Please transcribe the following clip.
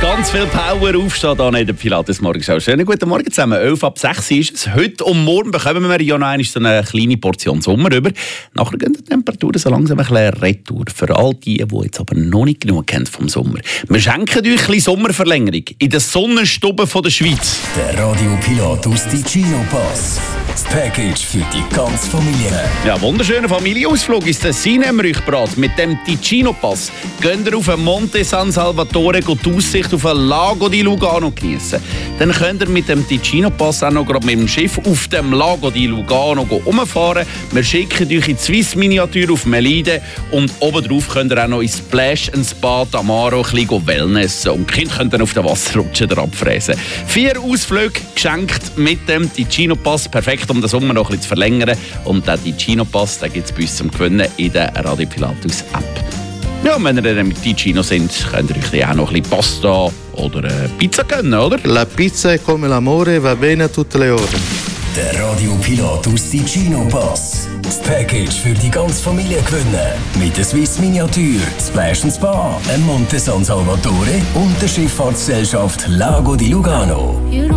Ganz viel Power aufstehen hier in der Pilates Morgenshow. Schönen guten Morgen zusammen. 11:06 ist es. Heute und morgen bekommen wir ja noch so eine kleine Portion Sommer über. Nachher gehen die Temperaturen so langsam ein bisschen retour. Für all die jetzt aber noch nicht genug kennen vom Sommer. Wir schenken euch ein bisschen Sommerverlängerung in der Sonnenstube der Schweiz. Der Radio Pilatus Ticino Pass. Das Package für die ganze Familie. Ja, wunderschöner Familienausflug ist das Sine im Rüchbrat. Mit dem Ticino Pass könnt ihr auf den Monte San Salvatore die Aussicht auf den Lago di Lugano genießen. Dann könnt ihr mit dem Ticino Pass auch noch gerade mit dem Schiff auf dem Lago di Lugano umfahren. Wir schicken euch in die Swiss Miniatur auf Melide und obendrauf könnt ihr auch noch ins Splash and Spa Tamaro ein bisschen Wellnessen. Und die Kinder können dann auf den Wasserrutschen abfräsen. 4 Ausflüge geschenkt mit dem Ticino Pass. Perfekt, um den Sommer noch ein bisschen zu verlängern. Und den Ticino Pass gibt es bei uns zum Gewinnen in der Radio Pilatus App. Ja, und wenn ihr dann mit Ticino sind, könnt ihr euch auch noch ein bisschen Pasta oder Pizza gönnen, oder? La pizza è come l'amore, va bene a tutte le ore. Der Radio Pilatus Ticino Pass. Das Package für die ganze Familie gewinnen. Mit der Swiss Miniatur, Splash & Spa, Monte San Salvatore und der Schifffahrtsgesellschaft Lago di Lugano.